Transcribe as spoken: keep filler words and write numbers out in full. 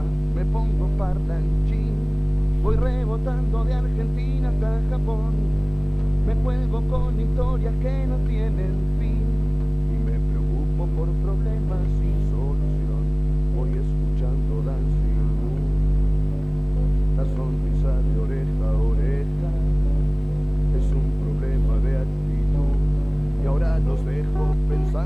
me pongo parlanchín, voy rebotando de Argentina hasta Japón, me juego con historias que no tienen fin y me preocupo por problemas sin solución. Voy escuchando Dancing Moon, la sonrisa de oreja a oreja es un problema de actitud y ahora los dejo pensando